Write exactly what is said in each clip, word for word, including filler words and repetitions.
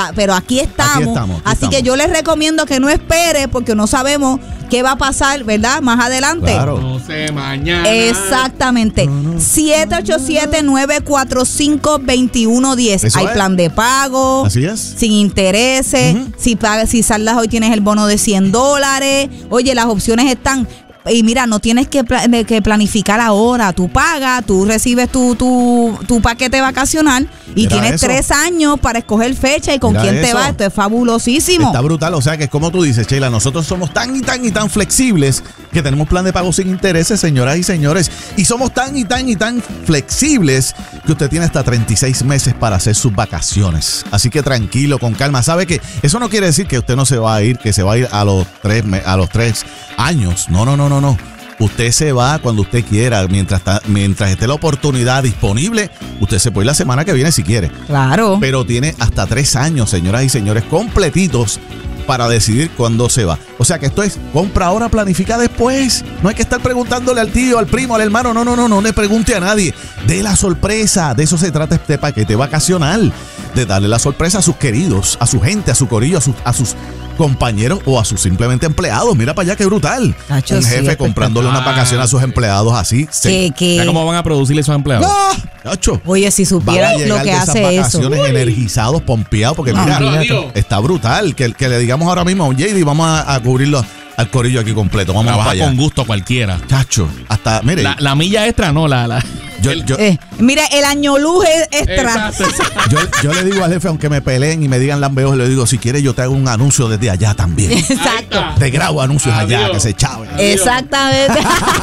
pero aquí estamos. Aquí estamos, aquí así estamos. que yo les recomiendo que no espere porque no sabemos qué va a pasar, ¿verdad? Más adelante. Claro. No sé, mañana. Exactamente. No, no. siete ocho siete, nueve cuatro cinco, dos uno uno cero. Eso Hay es. plan de pago. Así es. Sin intereses. Ujú. Si pagas, si saldas hoy tienes el bono de cien dólares. Oye, las opciones están. Y mira, no tienes que, pla- de que planificar ahora. Tú pagas, tú recibes tu, tu, tu paquete vacacional y Mira tienes eso. tres años para escoger fecha y con Mira quién te eso. vas. Esto es fabulosísimo. Está brutal, o sea que es como tú dices, Sheila, nosotros somos tan y tan y tan flexibles que tenemos plan de pago sin intereses, señoras y señores, y somos tan y tan y tan flexibles que usted tiene hasta treinta y seis meses para hacer sus vacaciones. Así que tranquilo, con calma. ¿Sabe qué? Eso no quiere decir que usted no se va a ir, que se va a ir a los tres, me- a los tres años. No, no, no, no, no. Usted se va cuando usted quiera, mientras, ta- mientras esté la oportunidad disponible, usted se puede ir la semana que viene si quiere. Claro. Pero tiene hasta tres años, señoras y señores, completitos para decidir cuándo se va. O sea que esto es compra ahora, planifica después. No hay que estar preguntándole al tío, al primo, al hermano. No, no, no, no le pregunte a nadie. De la sorpresa. De eso se trata este paquete vacacional. De darle la sorpresa a sus queridos, a su gente, a su corillo, a sus, a sus compañeros o a sus simplemente empleados. Mira para allá, qué brutal. Tacho, Un sí, jefe espectacular. comprándole una vacación a sus empleados así. Que, que- ¿Sabes cómo van a producir esos empleados? ¡No! Nacho. Oye, si Van a supieran lo llegar que de esas hace eso. vacaciones energizados, pompeados, porque No, mira, olvídate. está brutal. Que, que le digamos ahora mismo a un J D, vamos a, a cubrirlo al corillo aquí completo. Vamos Trabaja para allá. con gusto cualquiera. Chacho, hasta, mire, La, la milla extra no, la... la yo, yo, Eh, mira, el año luz es extra. Exacto, exacto. yo, yo le digo al jefe, aunque me peleen y me digan lambeos, le digo, si quieres yo te hago un anuncio desde allá también. Exacto. Te grabo anuncios allá, Adiós. que se chaven. Exactamente.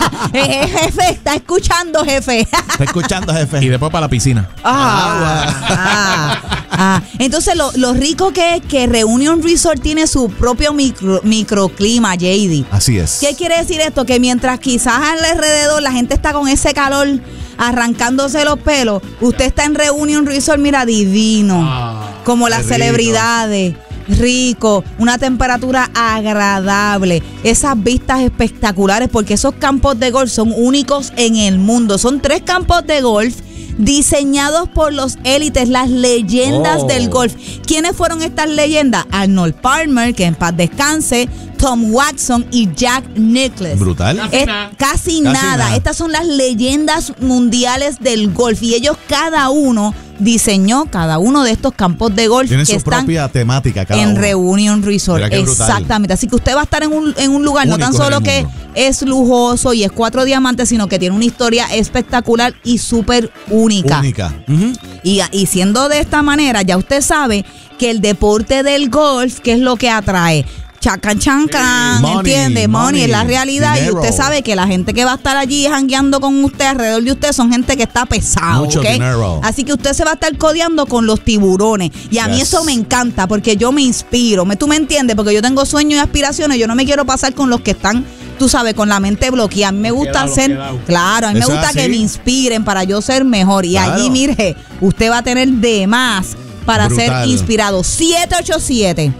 Eh, jefe, está escuchando, jefe. Está escuchando, jefe. Y después para la piscina. Ah, ah, ah. Entonces, lo, lo rico que es que Reunion Resort tiene su propio micro, microclima, J D. Así es. ¿Qué quiere decir esto? Que mientras quizás alrededor la gente está con ese calor arrancándose los pelos, usted está en Reunion Resort, mira, divino. Ah, como las qué rico. celebridades. Rico, una temperatura agradable, esas vistas espectaculares, porque esos campos de golf son únicos en el mundo. Son tres campos de golf diseñados por los élites, las leyendas Oh. del golf. ¿Quiénes fueron estas leyendas? Arnold Palmer, que en paz descanse, Tom Watson y Jack Nicklaus. Brutal. Casi Es- nada. casi, Casi nada. nada. Estas son las leyendas mundiales del golf y ellos cada uno diseñó cada uno de estos campos de golf Tienen que su están propia temática cada en uno. Reunion Resort. Mira qué brutal. Exactamente. Así que usted va a estar en un, en un lugar no Único tan en solo el que mundo. es lujoso y es cuatro diamantes, sino que tiene una historia espectacular y súper única. Única. Ujú. Y, y siendo de esta manera, ya usted sabe que el deporte del golf, ¿qué es lo que atrae? Chacan, chancan, Money, ¿entiende? Money, money, es la realidad. dinero. Y usted sabe que la gente que va a estar allí jangueando con usted, alrededor de usted, son gente que está pesado. Mucho ¿ok? dinero. Así que usted se va a estar codeando con los tiburones. Y a mí Yes. eso me encanta porque yo me inspiro. ¿Me, ¿Tú me entiendes? Porque yo tengo sueños y aspiraciones. Yo no me quiero pasar con los que están, tú sabes, con la mente bloqueada. A mí me gusta quedados, ser, quedados. claro, a mí me Eso es gusta que así. me inspiren para yo ser mejor. Y Claro. allí, mire, usted va a tener de más para Brutal. ser inspirado. siete ocho siete,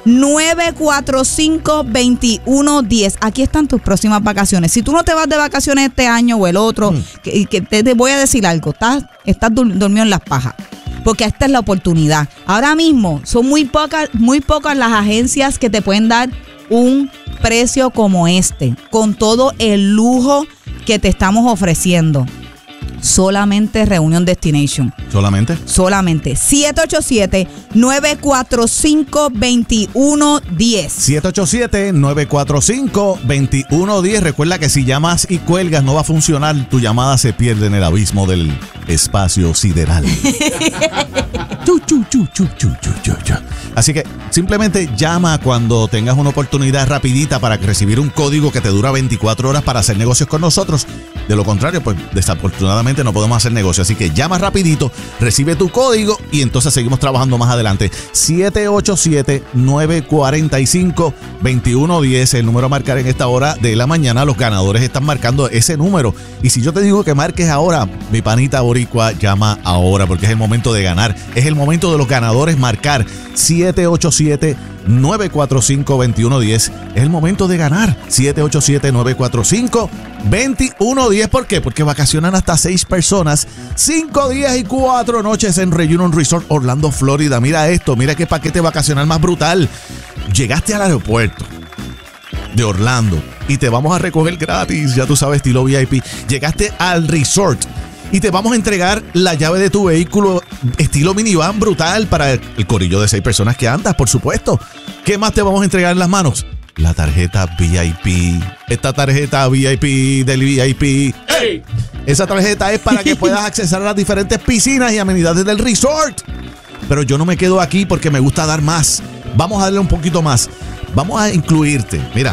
nueve cuatro cinco, dos uno uno cero. Aquí están tus próximas vacaciones. Si tú no te vas de vacaciones este año o el otro, Mm. que, que te, te voy a decir algo, estás, estás dur- dormido en las pajas. Porque esta es la oportunidad. Ahora mismo son muy pocas, muy pocas las agencias que te pueden dar un precio como este, con todo el lujo que te estamos ofreciendo. Solamente Reunion Destination. Solamente. Solamente siete ocho siete, nueve cuatro cinco, dos uno uno cero. siete ocho siete, nueve cuatro cinco, dos uno uno cero. Recuerda que si llamas y cuelgas no va a funcionar. Tu llamada se pierde en el abismo del espacio sideral. Chu, chu, chu, chu, chu, chu, chu, chu. Así que simplemente llama cuando tengas una oportunidad rapidita para recibir un código que te dura veinticuatro horas para hacer negocios con nosotros. De lo contrario, pues desafortunadamente no podemos hacer negocio. Así que llama rapidito, recibe tu código y entonces seguimos trabajando más adelante. siete ocho siete, nueve cuatro cinco, dos uno uno cero, el número a marcar en esta hora de la mañana. Los ganadores están marcando ese número. Y si yo te digo que marques ahora, mi panita boricua, llama ahora porque es el momento de ganar. Es el momento de los ganadores marcar siete ocho siete, nueve cuatro cinco, dos uno uno cero. Es el momento de ganar. siete ocho siete, nueve cuatro cinco, dos uno uno cero. ¿Por qué? Porque vacacionan hasta seis personas, cinco días y cuatro noches en Reunion Resort Orlando, Florida. Mira esto, mira qué paquete vacacional más brutal. Llegaste al aeropuerto de Orlando y te vamos a recoger gratis, ya tú sabes, estilo V I P. Llegaste al resort y te vamos a entregar la llave de tu vehículo estilo minivan brutal para el, el corillo de seis personas que andas, por supuesto. ¿Qué más te vamos a entregar en las manos? La tarjeta V I P. Esta tarjeta V I P del V I P. ¡Hey! Esa tarjeta es para que puedas accesar a las diferentes piscinas y amenidades del resort. Pero yo no me quedo aquí porque me gusta dar más. Vamos a darle un poquito más. Vamos a incluirte, mira,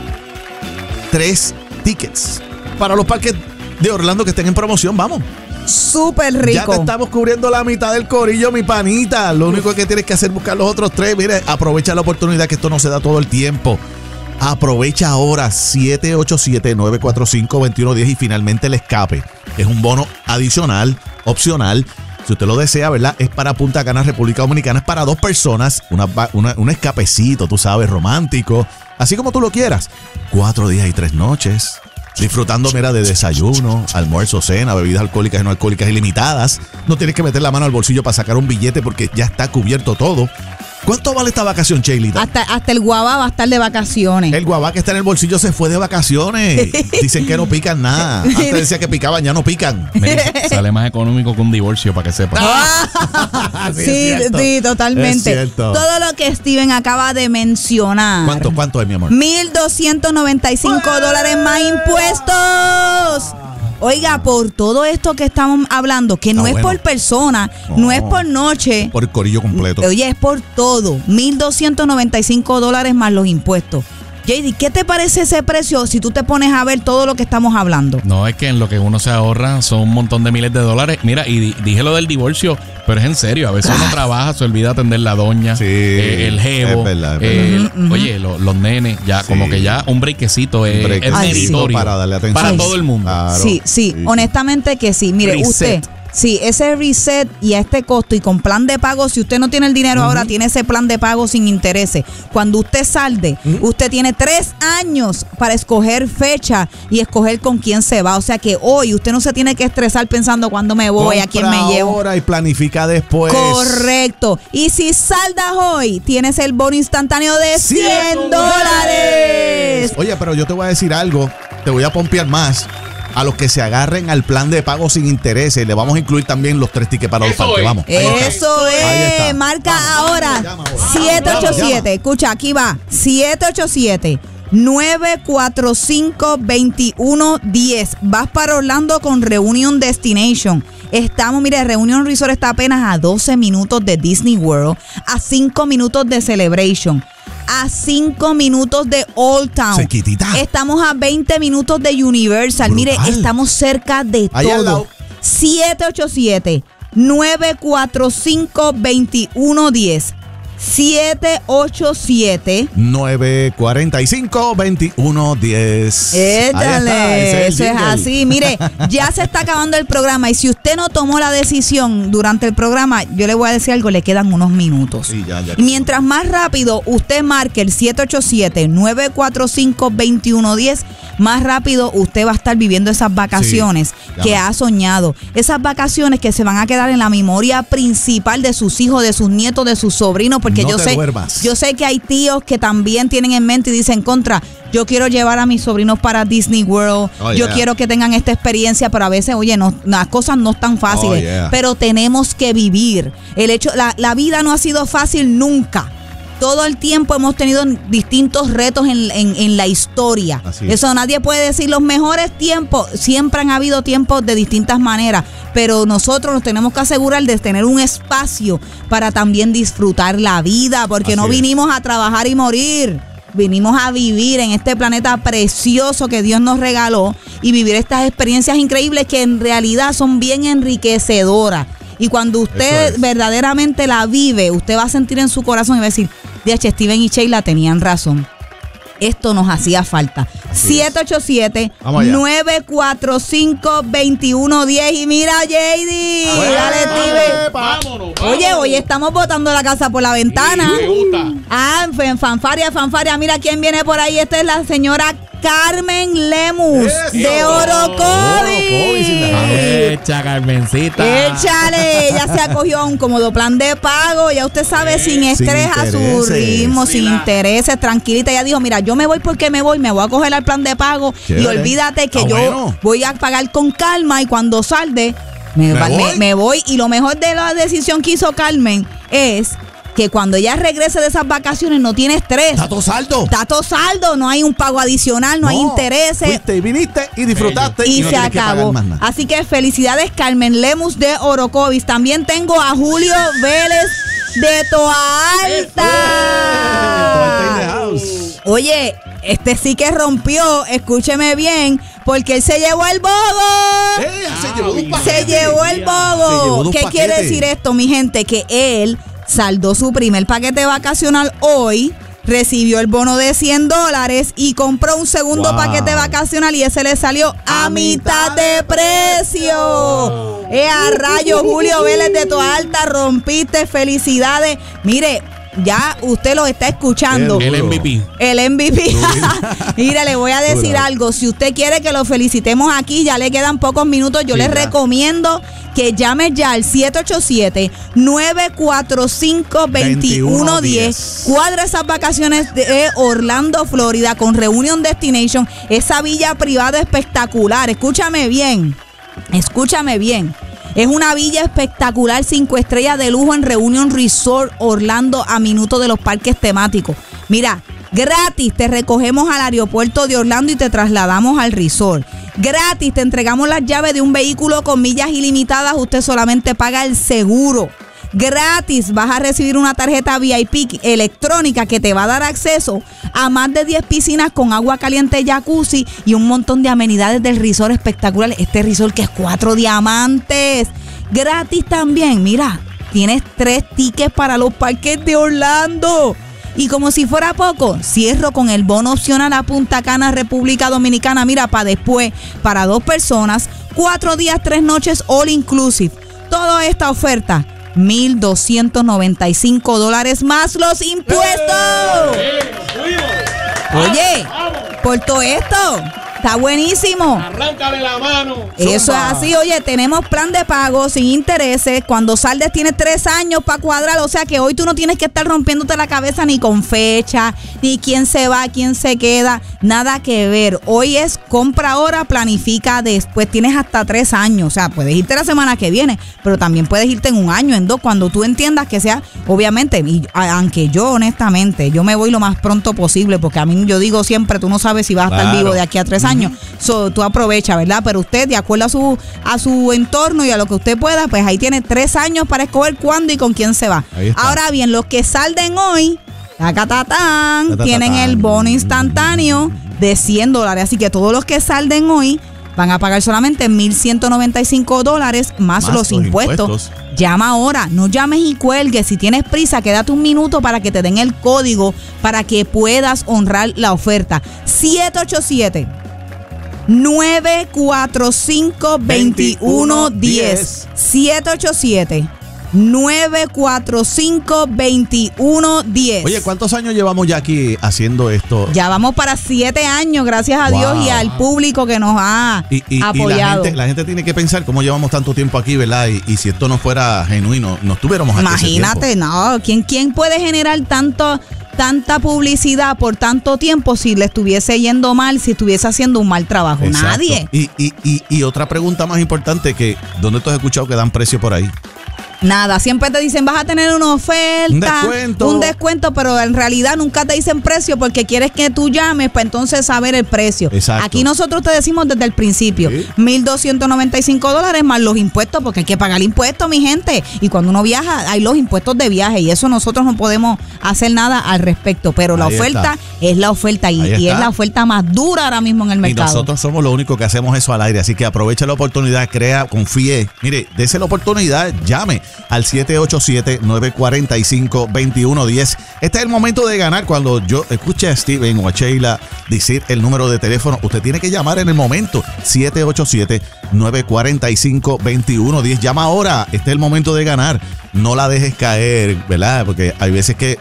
tres tickets para los parques de Orlando que estén en promoción. Vamos. Súper rico. Ya te estamos cubriendo la mitad del corillo, mi panita. Lo único que tienes que hacer es buscar los otros tres. Mire, aprovecha la oportunidad, que esto no se da todo el tiempo. Aprovecha ahora. Siete ocho siete, nueve cuatro cinco, dos uno uno cero y finalmente el escape. Es un bono adicional, opcional. Si usted lo desea, ¿verdad? Es para Punta Cana, República Dominicana. Es para dos personas. Una, una, un escapecito, tú sabes, romántico. Así como tú lo quieras. Cuatro días y tres noches. Disfrutando, mira, de desayuno, almuerzo, cena, bebidas alcohólicas y no alcohólicas ilimitadas. No tienes que meter la mano al bolsillo para sacar un billete porque ya está cubierto todo. ¿Cuánto vale esta vacación, Cheilita? Hasta, hasta el guabá va a estar de vacaciones. El guabá que está en el bolsillo se fue de vacaciones. Dicen que no pican nada. Antes decía que picaban, ya no pican. Mira, sale más económico que un divorcio, para que sepa. Ah, sí, sí, sí, totalmente. Todo lo que Steven acaba de mencionar. ¿Cuánto, cuánto es, mi amor? mil doscientos noventa y cinco dólares más impuestos. Oiga, por todo esto que estamos hablando, que no ah, es bueno. por persona, no. no es por noche. Por el corillo completo. Oye, es por todo. mil doscientos noventa y cinco dólares más los impuestos. J D, ¿qué te parece ese precio si tú te pones a ver todo lo que estamos hablando? No, es que en lo que uno se ahorra son un montón de miles de dólares. Mira, y dije lo del divorcio, pero es en serio. A veces uno trabaja, se olvida atender la doña, sí, eh, el jevo. Es verdad, es eh, verdad. el, uh-huh. Oye, lo, los nenes, ya sí. Como que ya un brequecito es, break es meritorio. Para darle atención. Para todo el mundo. Claro. Sí, sí, sí, honestamente que sí. Mire, Reset. usted... Sí, ese reset y a este costo y con plan de pago, si usted no tiene el dinero uh-huh. ahora, tiene ese plan de pago sin intereses. Cuando usted salde, uh-huh. usted tiene tres años para escoger fecha y escoger con quién se va. O sea que hoy usted no se tiene que estresar pensando cuándo me voy, compra a quién me llevo. Ahora y planifica después. Correcto. Y si saldas hoy, tienes el bono instantáneo de cien dólares. Oye, pero yo te voy a decir algo. Te voy a pompear más. A los que se agarren al plan de pago sin intereses, le vamos a incluir también los tres tickets para los parques. Vamos. Eso es. Marca vamos, ahora. siete ocho siete. Escucha, aquí va. siete ocho siete, nueve cuatro cinco, dos uno uno cero. Vas para Orlando con Reunion Destination. Estamos, mire, Reunion Resort está apenas a doce minutos de Disney World, a cinco minutos de Celebration, a cinco minutos de Old Town. Cerquitita. Estamos a veinte minutos de Universal. Brutal. Mire, estamos cerca de ahí todo. siete ocho siete, nueve cuatro cinco, dos uno uno cero. siete ocho siete, nueve cuatro cinco, dos uno uno cero. Échale, eso es así. Mire, ya se está acabando el programa y si usted no tomó la decisión durante el programa, yo le voy a decir algo, le quedan unos minutos. Sí, ya, ya. Y mientras más rápido usted marque el siete ocho siete, nueve cuatro cinco, dos uno uno cero, más rápido usted va a estar viviendo esas vacaciones sí, que ha soñado. Esas vacaciones que se van a quedar en la memoria principal de sus hijos, de sus nietos, de sus sobrinos, porque no yo sé, duermas. yo sé que hay tíos que también tienen en mente y dicen, contra, yo quiero llevar a mis sobrinos para Disney World, oh, yo yeah. quiero que tengan esta experiencia, pero a veces, oye, no, las cosas no están fáciles, oh, yeah. pero tenemos que vivir. El hecho, la, la vida no ha sido fácil nunca. Todo el tiempo hemos tenido distintos retos en, en, en la historia. Eso nadie puede decir. Los mejores tiempos, siempre han habido tiempos de distintas maneras, pero nosotros nos tenemos que asegurar de tener un espacio para también disfrutar la vida, porque Así no vinimos es. a trabajar y morir. Vinimos a vivir en este planeta precioso que Dios nos regaló y vivir estas experiencias increíbles que en realidad son bien enriquecedoras. Y cuando usted es. verdaderamente la vive, usted va a sentir en su corazón y va a decir, D H, Steven y Sheila tenían razón. Esto nos hacía falta. siete ocho siete, Vamos allá. nueve cuatro cinco, dos uno uno cero. Y mira, J D. Dale, Steven. Vámonos, Oye, hoy estamos botando la casa por la ventana. Me gusta. Ah, en fanfaria, fanfaria. Mira quién viene por ahí. Esta es la señora Carmen Lemus de Orocovis in the house. Orocovis. Echa, Carmencita. Échale, ella se acogió a un cómodo plan de pago, ya usted sabe, sin estrés, a su intereses. ritmo, sin Mira. intereses, tranquilita. Ella dijo, mira, yo me voy porque me voy, me voy a coger al plan de pago y Chévere. olvídate que Ah, yo bueno. voy a pagar con calma y cuando salde, me, ¿Me va- me- voy? me voy. Y lo mejor de la decisión que hizo Carmen es que cuando ella regrese de esas vacaciones no tiene estrés. Tato saldo. Está todo saldo, no hay un pago adicional, no, hay intereses. Fuiste y viniste y disfrutaste Y no se tienes que pagar acabó. más nada. Así que felicidades, Carmen Lemus de Orocovis. También tengo a Julio Vélez de Toa Toa Alta in the Alta. house. Oye, este sí que rompió, escúcheme bien, porque él se llevó el bobo. ¡Eh! Se llevó un Se paquete. llevó el Se llevó bobo. dos ¿Qué paquetes. quiere decir esto, mi gente? Que él saldó su primer paquete vacacional hoy, recibió el bono de cien dólares y compró un segundo Wow. paquete vacacional y ese le salió a, A mitad mitad de de precio. ¡Eh, a rayo, Julio Vélez de Toa Alta! Rompiste, felicidades. Mire, ya usted lo está escuchando. Qué El M V P. El M V P. Mira, le voy a decir Duro. algo. Si usted quiere que lo felicitemos aquí, ya le quedan pocos minutos. Yo Sí, les ya. recomiendo que llame ya al siete ocho siete, nueve cuatro cinco, dos uno uno cero. Cuadra esas vacaciones de Orlando, Florida, con Reunion Destination. Esa villa privada espectacular. Escúchame bien. Escúchame bien. Es una villa espectacular, cinco estrellas de lujo en Reunion Resort Orlando, a minutos de los parques temáticos. Mira, gratis te recogemos al aeropuerto de Orlando y te trasladamos al resort. Gratis te entregamos las llaves de un vehículo con millas ilimitadas. Usted solamente paga el seguro. Gratis vas a recibir una tarjeta V I P electrónica que te va a dar acceso a más de diez piscinas con agua caliente, jacuzzi y un montón de amenidades del resort espectacular. Este resort que es cuatro diamantes. Gratis también, mira, tienes tres tickets para los parques de Orlando. Y como si fuera poco, cierro con el bono opcional a Punta Cana, República Dominicana. Mira, para después, para dos personas, cuatro días, tres noches, all inclusive. Toda esta oferta, mil doscientos noventa y cinco dólares más los impuestos. Oye, por todo esto, está buenísimo. Arráncale la mano. Eso es Zumba. así, oye, tenemos plan de pago sin intereses. Cuando saldes tienes tres años para cuadrar, o sea que hoy tú no tienes que estar rompiéndote la cabeza ni con fecha, ni quién se va, quién se queda, nada que ver. Hoy es compra ahora, planifica después, tienes hasta tres años, o sea, puedes irte la semana que viene, pero también puedes irte en un año, en dos, cuando tú entiendas que sea, obviamente, y a- aunque yo honestamente, yo me voy lo más pronto posible, porque a mí yo digo siempre, tú no sabes si vas a estar Claro. vivo de aquí a tres años, so, tú aprovecha, ¿verdad? Pero usted, de acuerdo a su, a su entorno y a lo que usted pueda, pues ahí tiene tres años para escoger cuándo y con quién se va. Ahí está. Ahora bien, los que salden hoy, tacatatán, Tacatatán. tienen el bono instantáneo de cien dólares. Así que todos los que salden hoy van a pagar solamente mil ciento noventa y cinco dólares más, Más los, los impuestos. impuestos. Llama ahora, no llames y cuelgues. Si tienes prisa, quédate un minuto para que te den el código para que puedas honrar la oferta. siete ocho siete, nueve cuatro cinco, dos uno uno cero. siete ocho siete, nueve cuatro cinco, dos uno uno cero. Oye, ¿cuántos años llevamos ya aquí haciendo esto? Ya vamos para siete años, gracias a Wow. Dios y al público que nos ha Y, y- y la, apoyado. gente, la gente tiene que pensar cómo llevamos tanto tiempo aquí, ¿verdad? Y, y si esto no fuera genuino, no estuviéramos aquí ese Imagínate, tiempo. no, ¿quién, quién puede generar tanto, tanta publicidad por tanto tiempo si le estuviese yendo mal, si estuviese haciendo un mal trabajo? Exacto. Nadie. Y, y, y, y otra pregunta más importante, que ¿dónde tú has escuchado que dan precio por ahí? Nada, siempre te dicen vas a tener una oferta, Un descuento. un descuento, pero en realidad nunca te dicen precio porque quieres que tú llames para entonces saber el precio. Exacto. Aquí nosotros te decimos desde el principio, Sí. mil doscientos noventa y cinco dólares más los impuestos, porque hay que pagar impuestos, mi gente. Y cuando uno viaja, hay los impuestos de viaje y eso nosotros no podemos hacer nada al respecto. Pero la Ahí oferta es la oferta y, Ahí y es está. la oferta más dura ahora mismo en el Y mercado. nosotros somos los únicos que hacemos eso al aire, así que aprovecha la oportunidad, crea, confíe. Mire, dése la oportunidad, llame. al siete ocho siete, nueve cuatro cinco, dos uno uno cero. Este es el momento de ganar. Cuando yo escuche a Steven o a Sheila decir el número de teléfono, usted tiene que llamar en el momento. siete ocho siete, nueve cuatro cinco, dos uno uno cero. Llama ahora. Este es el momento de ganar. No la dejes caer, ¿verdad? Porque hay veces que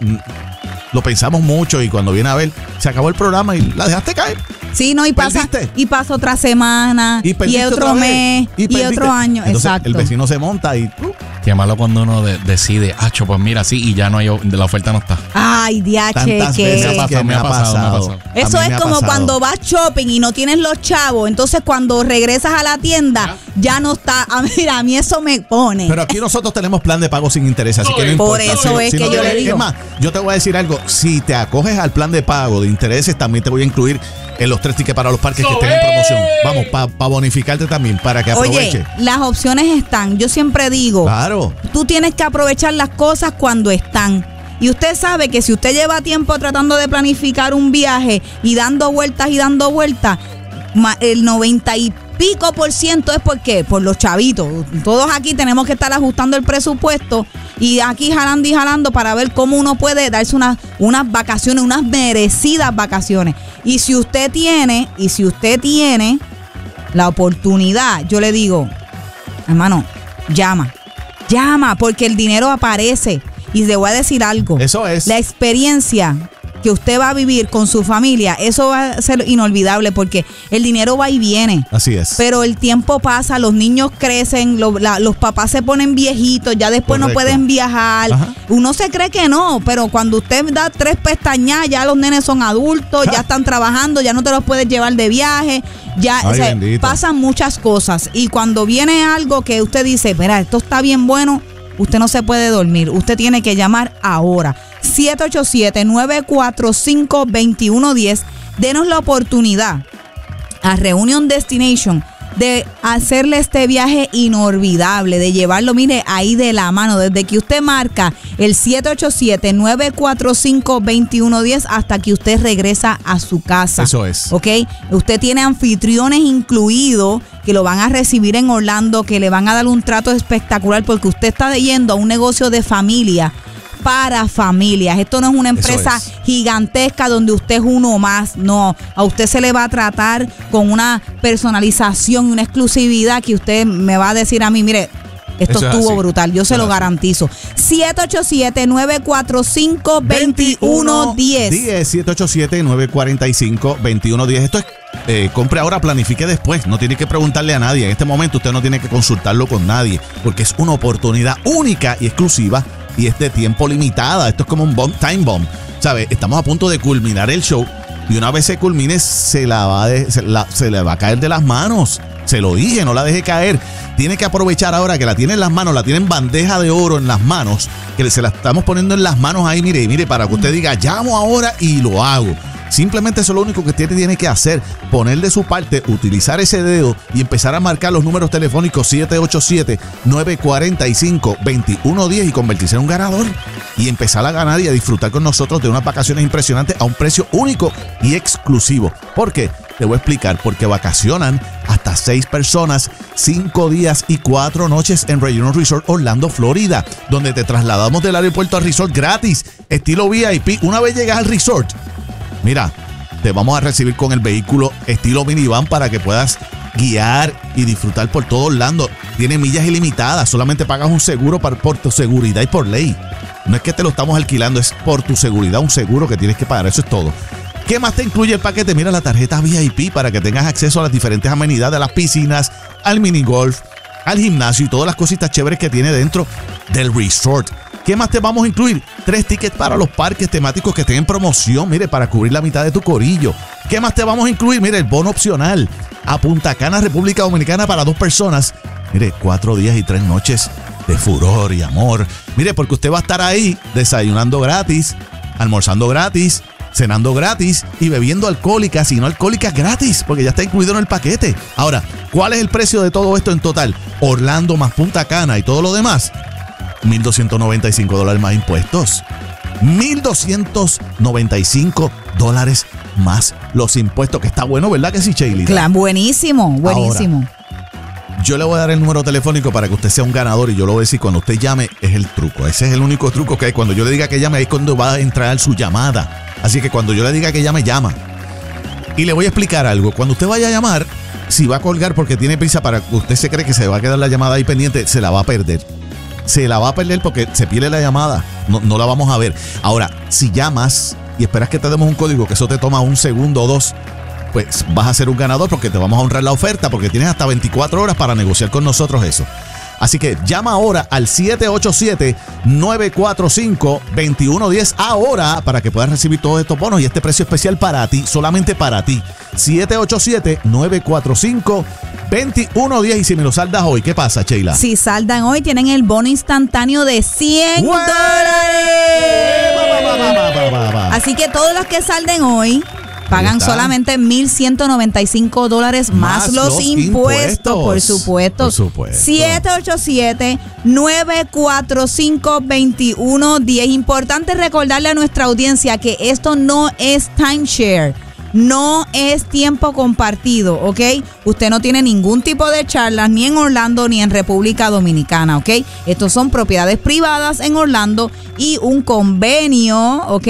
lo pensamos mucho y cuando viene a ver, se acabó el programa y la dejaste caer. Sí, no, y pasa, y pasa otra semana, y, y otro mes, y, y otro año. Entonces, exacto. El vecino se monta y... Uh, Qué malo cuando uno de, decide, acho, pues mira, sí, y ya no hay, la oferta no está. Ay, diache, Tantas que... veces me ha pasado, que me ha pasado, me ha pasado. Eso es como pasado. Cuando vas shopping y no tienes los chavos, entonces cuando regresas a la tienda, ya no está. Ah, mira, a mí eso me pone. Pero aquí nosotros tenemos plan de pago sin interés, así que no Por importa. eso si, es si que no yo te, le digo. Es más, yo te voy a decir algo. Si te acoges al plan de pago de intereses, también te voy a incluir en los tres tickets para los parques que estén en promoción. Vamos, para pa bonificarte también, para que aproveche. Oye, las opciones están. Yo siempre digo, claro, tú tienes que aprovechar las cosas cuando están. Y usted sabe que si usted lleva tiempo tratando de planificar un viaje y dando vueltas y dando vueltas, el noventa y pico por ciento es por qué, por los chavitos. Todos aquí tenemos que estar ajustando el presupuesto y aquí jalando y jalando para ver cómo uno puede darse unas, unas vacaciones, unas merecidas vacaciones. Y si usted tiene, y si usted tiene la oportunidad, yo le digo, hermano, llama, llama, porque el dinero aparece. Y le voy a decir algo. Eso es. La experiencia que usted va a vivir con su familia, eso va a ser inolvidable porque el dinero va y viene. Así es. Pero el tiempo pasa, los niños crecen, lo, la, los papás se ponen viejitos, ya después Correcto. No pueden viajar. Ajá. Uno se cree que no, pero cuando usted da tres pestañas, ya los nenes son adultos, ya están trabajando, ya no te los puedes llevar de viaje. Ya Ay, o sea, pasan muchas cosas. Y cuando viene algo que usted dice, mira, esto está bien bueno, usted no se puede dormir. Usted tiene que llamar ahora. siete ocho siete, nueve cuatro cinco, dos uno uno cero. Denos la oportunidad a Reunion Destination de hacerle este viaje inolvidable, de llevarlo, mire, ahí de la mano, desde que usted marca el siete ocho siete, nueve cuatro cinco, dos uno uno cero hasta que usted regresa a su casa. Eso es. ¿Ok? Usted tiene anfitriones incluidos que lo van a recibir en Orlando, que le van a dar un trato espectacular porque usted está yendo a un negocio de familia para familias. Esto no es una empresa es. gigantesca donde usted es uno más. No, a usted se le va a tratar con una personalización y una exclusividad que usted me va a decir a mí, mire, esto Eso estuvo brutal, yo se Eso lo garantizo. siete ocho siete, nueve cuatro cinco, dos uno uno cero. siete ocho siete, nueve cuatro cinco, dos uno uno cero. Esto es eh, compre ahora, planifique después. No tiene que preguntarle a nadie. En este momento usted no tiene que consultarlo con nadie porque es una oportunidad única y exclusiva y es de tiempo limitada. Esto es como un bomb, time bomb, ¿sabe? Estamos a punto de culminar el show y una vez se culmine se, la va de, se, la, se le va a caer de las manos. Se lo dije, no la deje caer. Tiene que aprovechar ahora que la tiene en las manos, la tiene en bandeja de oro en las manos, que se la estamos poniendo en las manos ahí, mire, mire, para que usted diga, llamo ahora y lo hago. Simplemente eso es lo único que usted tiene que hacer, poner de su parte, utilizar ese dedo y empezar a marcar los números telefónicos siete ocho siete, nueve cuatro cinco, dos uno uno cero y convertirse en un ganador y empezar a ganar y a disfrutar con nosotros de unas vacaciones impresionantes a un precio único y exclusivo. ¿Por qué? Te voy a explicar, porque vacacionan hasta seis personas, cinco días y cuatro noches en Reunion Resort Orlando, Florida, donde te trasladamos del aeropuerto al resort gratis, estilo V I P. Una vez llegas al resort, mira, te vamos a recibir con el vehículo estilo minivan para que puedas guiar y disfrutar por todo Orlando. Tiene millas ilimitadas, solamente pagas un seguro por, por tu seguridad y por ley. No es que te lo estamos alquilando, es por tu seguridad, un seguro que tienes que pagar, eso es todo. ¿Qué más te incluye el paquete? Mira, la tarjeta V I P para que tengas acceso a las diferentes amenidades de las piscinas, al minigolf, al gimnasio y todas las cositas chéveres que tiene dentro del resort. ¿Qué más te vamos a incluir? Tres tickets para los parques temáticos que estén en promoción, mire, para cubrir la mitad de tu corillo. ¿Qué más te vamos a incluir? Mire, el bono opcional a Punta Cana, República Dominicana para dos personas. Mire, cuatro días y tres noches de furor y amor. Mire, porque usted va a estar ahí desayunando gratis, almorzando gratis, cenando gratis y bebiendo alcohólicas y no alcohólicas gratis, porque ya está incluido en el paquete. Ahora, ¿cuál es el precio de todo esto en total? Orlando más Punta Cana y todo lo demás, mil doscientos noventa y cinco dólares más impuestos. mil doscientos noventa y cinco dólares más los impuestos, que está bueno, ¿verdad que sí, Sheila? Claro, buenísimo, buenísimo. Ahora, Yo le voy a dar el número telefónico para que usted sea un ganador y yo lo voy a decir cuando usted llame es el truco. Ese es el único truco que hay. Cuando yo le diga que llame, ahí es cuando va a entrar su llamada. Así que cuando yo le diga que llame, llama. Y le voy a explicar algo. Cuando usted vaya a llamar, si va a colgar porque tiene prisa para que usted se cree que se va a quedar la llamada ahí pendiente, se la va a perder. Se la va a perder porque se pierde la llamada. No, no la vamos a ver. Ahora, si llamas y esperas que te demos un código, que eso te toma un segundo o dos, pues vas a ser un ganador porque te vamos a honrar la oferta porque tienes hasta veinticuatro horas para negociar con nosotros eso. Así que llama ahora al siete ocho siete, nueve cuatro cinco, dos uno uno cero ahora para que puedas recibir todos estos bonos y este precio especial para ti, solamente para ti. siete ocho siete, nueve cuatro cinco, dos uno uno cero. Y si me lo saldas hoy, ¿qué pasa, Sheila? Si saldan hoy, tienen el bono instantáneo de cien dólares. Así que todos los que salden hoy pagan solamente mil ciento noventa y cinco dólares más, más los, los impuestos, impuestos, por supuesto. Por supuesto. siete ocho siete, nueve cuatro cinco, dos uno uno cero. Importante recordarle a nuestra audiencia que esto no es timeshare. No es tiempo compartido, ¿ok? Usted no tiene ningún tipo de charlas ni en Orlando ni en República Dominicana, ¿ok? Estos son propiedades privadas en Orlando y un convenio, ¿ok?,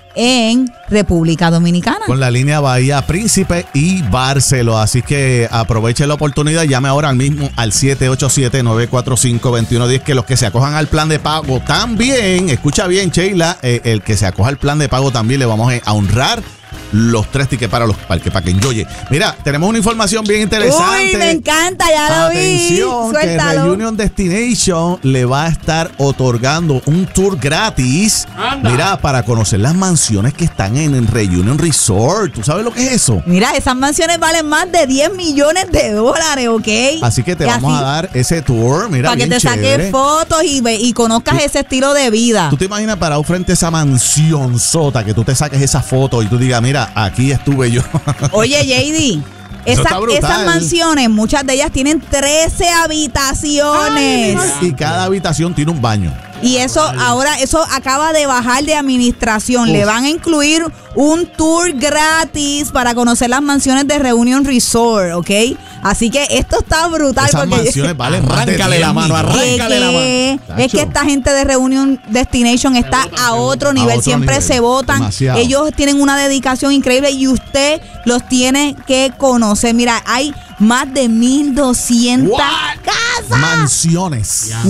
en República Dominicana. Con la línea Bahía Príncipe y Barceló. Así que aproveche la oportunidad. Llame ahora mismo al siete ocho siete, nueve cuatro cinco, dos uno uno cero. Que los que se acojan al plan de pago también, escucha bien, Sheila, eh, el que se acoja al plan de pago también le vamos a honrar los tres tickets para los parques, para que enjoye. Mira, tenemos una información bien interesante. Uy, me encanta, ya lo Atención, vi. Suéltalo. Que Reunion Destination le va a estar otorgando un tour gratis. Anda. Mira, para conocer las mansiones que están en, en Reunion Resort. ¿Tú sabes lo que es eso? Mira, esas mansiones valen más de diez millones de dólares, ¿ok? Así que te y vamos así, a dar ese tour, mira, para que te chévere. saques fotos y, y conozcas ¿Tú, ese estilo de vida. ¿Tú te imaginas parado frente a esa mansión sota, que tú te saques esa foto y tú digas, mira, aquí estuve yo? Oye, J D, esa, esas mansiones, muchas de ellas tienen trece habitaciones. Ay, y cada habitación tiene un baño. Y eso Ay. ahora, eso acaba de bajar de administración. Uf. Le van a incluir un tour gratis para conocer las mansiones de Reunion Resort, ¿ok? Así que esto está brutal. Esas porque mansiones valen más de arráncale la mano, arráncale la mano. Es que esta gente de Reunion Destination está votan, a otro nivel. A otro Siempre nivel. se votan. Demasiado. Ellos tienen una dedicación increíble y usted los tiene que conocer. Mira, hay más de mil doscientas casas. Mansiones. Yeah.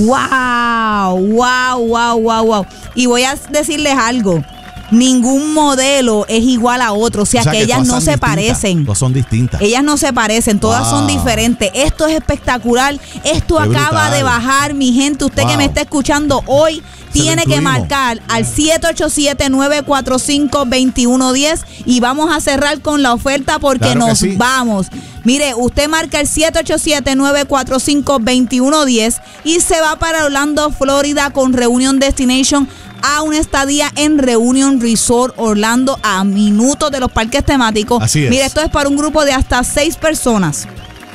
Wow, wow, wow, wow, wow. Y voy a decirles algo. Ningún modelo es igual a otro, o sea, o sea que, que ellas no se distintas. parecen. Todas son distintas. Ellas no se parecen, todas wow. son diferentes. Esto es espectacular. Esto Qué acaba brutal. de bajar, mi gente. Usted wow. que me está escuchando hoy tiene que marcar yeah. al siete ocho siete, nueve cuatro cinco, dos uno uno cero y vamos a cerrar con la oferta porque claro nos sí. vamos. Mire, usted marca el siete ocho siete, nueve cuatro cinco, dos uno uno cero y se va para Orlando, Florida con Reunion Destination a una estadía en Reunion Resort Orlando a minutos de los parques temáticos. Así es. Mire, esto es para un grupo de hasta seis personas.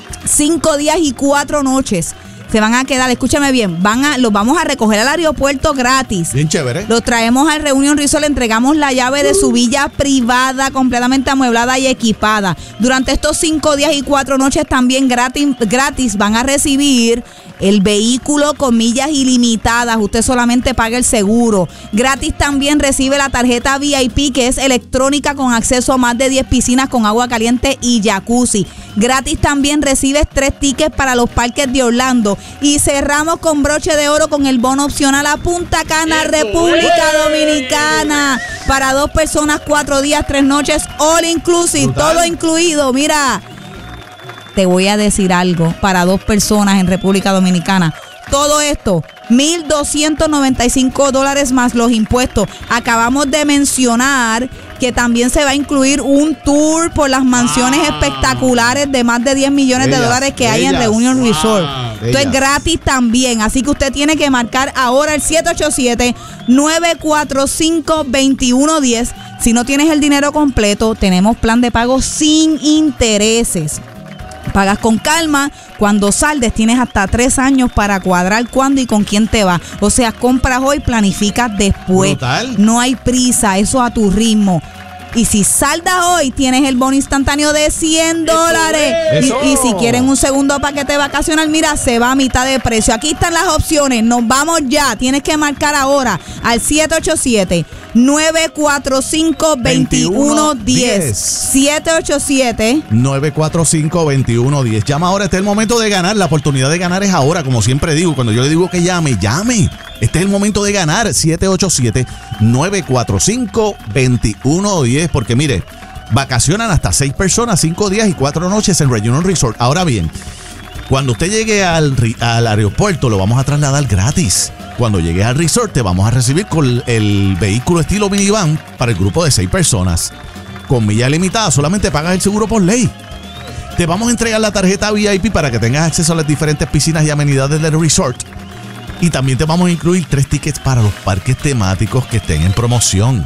Cinco días y cuatro noches. Se van a quedar, escúchame bien, van a, los vamos a recoger al aeropuerto gratis. Bien chévere. Los traemos al Reunion Resort, le entregamos la llave de su villa privada, completamente amueblada y equipada. Durante estos cinco días y cuatro noches también gratis, gratis van a recibir el vehículo con millas ilimitadas. Usted solamente paga el seguro. Gratis también recibe la tarjeta V I P, que es electrónica con acceso a más de diez piscinas con agua caliente y jacuzzi. Gratis también recibes tres tickets para los parques de Orlando. Y cerramos con broche de oro con el bono opcional a Punta Cana, República Dominicana. Para dos personas, cuatro días, tres noches, all inclusive, Brutal. todo incluido. Mira, te voy a decir algo, para dos personas en República Dominicana. Todo esto, mil doscientos noventa y cinco dólares más los impuestos. Acabamos de mencionar que también se va a incluir un tour por las mansiones wow. espectaculares de más de diez millones bellas, de dólares que bellas, hay en Reunion wow, Resort. Bellas. Esto es gratis también, así que usted tiene que marcar ahora el siete ocho siete, nueve cuatro cinco, dos uno uno cero. Si no tienes el dinero completo, tenemos plan de pago sin intereses. Pagas con calma, cuando saldes tienes hasta tres años para cuadrar cuándo y con quién te vas. O sea, compras hoy, planificas después. Brutal. No hay prisa, eso a tu ritmo. Y si saldas hoy, tienes el bono instantáneo de cien dólares. Eso. Y, y si quieren un segundo paquete vacacional, mira, se va a mitad de precio. Aquí están las opciones. Nos vamos ya. Tienes que marcar ahora al siete ocho siete, nueve cuatro cinco, dos uno uno cero. siete ocho siete, nueve cuatro cinco, dos uno uno cero. Llama ahora, este es el momento de ganar. La oportunidad de ganar es ahora, como siempre digo. Cuando yo le digo que llame, llame. Este es el momento de ganar. siete ocho siete, nueve cuatro cinco, dos uno uno cero. Porque mire, vacacionan hasta seis personas, cinco días y cuatro noches en Reunion Resort. Ahora bien, cuando usted llegue al, al aeropuerto, lo vamos a trasladar gratis. Cuando llegues al resort, te vamos a recibir con el vehículo estilo minivan para el grupo de seis personas. Con milla limitada, solamente pagas el seguro por ley. Te vamos a entregar la tarjeta V I P para que tengas acceso a las diferentes piscinas y amenidades del resort. Y también te vamos a incluir tres tickets para los parques temáticos que estén en promoción.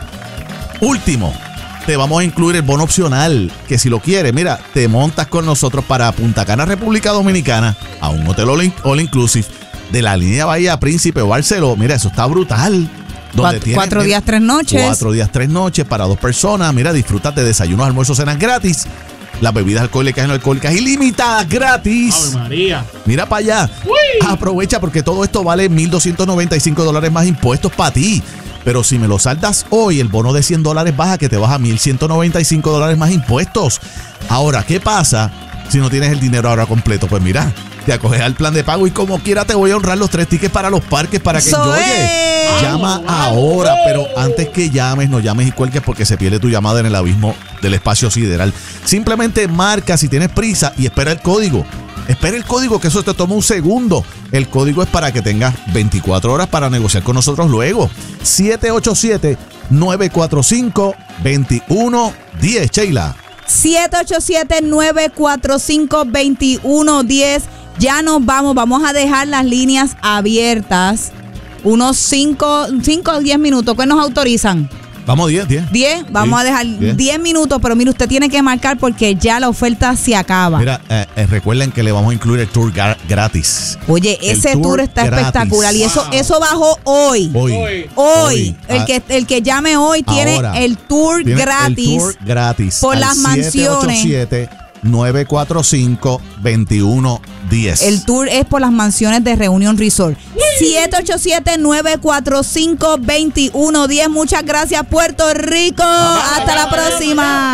Último, te vamos a incluir el bono opcional, que si lo quieres, mira, te montas con nosotros para Punta Cana, República Dominicana, a un hotel all, all inclusive de la línea Bahía Príncipe o Barceló. Mira, eso está brutal. Donde cuatro, tienes, cuatro mira, días, tres noches. Cuatro días, tres noches para dos personas. Mira, disfrutas de desayunos, almuerzos, cenas gratis. Las bebidas alcohólicas y no alcohólicas ilimitadas gratis. ¡Ave María! Mira para allá. ¡Uy! Aprovecha porque todo esto vale mil doscientos noventa y cinco dólares más impuestos para ti. Pero si me lo saldas hoy, el bono de cien dólares baja, que te baja mil ciento noventa y cinco dólares más impuestos. Ahora, ¿qué pasa si no tienes el dinero ahora completo? Pues mira, te acoges al plan de pago y como quiera te voy a honrar los tres tickets para los parques para que ¡Eso enjoye. es! Llama Vamos, ahora, vamos. pero antes que llames, no llames y cuelgues porque se pierde tu llamada en el abismo del espacio sideral. Simplemente marca si tienes prisa y espera el código. Espera el código, que eso te toma un segundo. El código es para que tengas veinticuatro horas para negociar con nosotros luego. siete ocho siete, nueve cuatro cinco, dos uno uno cero, Sheila. siete ocho siete, nueve cuatro cinco, dos uno uno cero. Ya nos vamos, vamos a dejar las líneas abiertas unos cinco o diez minutos. ¿Qué nos autorizan? Vamos, diez, diez. diez, vamos Sí, a dejar diez. diez minutos, pero mire, usted tiene que marcar porque ya la oferta se acaba. Mira, eh, eh, recuerden que le vamos a incluir el tour gar- gratis. Oye, el ese tour tour está gratis. espectacular y eso, Wow. eso bajó hoy. Hoy. Hoy. Hoy, el Ah, que el que llame hoy tiene ahora. el tour Tiene gratis. El tour gratis. por al las mansiones. siete ocho siete, nueve cuatro cinco, dos uno uno cero. El tour es por las mansiones de Reunion Resort. siete ocho siete, nueve cuatro cinco, dos uno uno cero. Muchas gracias, Puerto Rico. Hasta la próxima.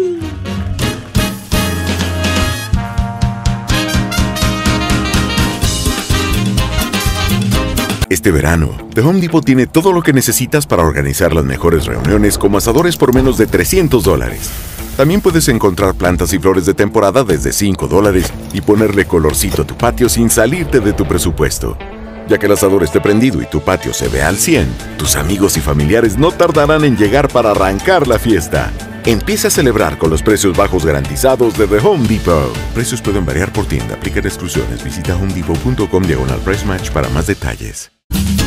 Este verano, The Home Depot tiene todo lo que necesitas para organizar las mejores reuniones como asadores por menos de trescientos dólares. También puedes encontrar plantas y flores de temporada desde cinco dólares y ponerle colorcito a tu patio sin salirte de tu presupuesto. Ya que el asador esté prendido y tu patio se vea al cien, tus amigos y familiares no tardarán en llegar para arrancar la fiesta. Empieza a celebrar con los precios bajos garantizados de The Home Depot. Precios pueden variar por tienda. Aplican exclusiones. Visita homedepot punto com diagonal price match para más detalles.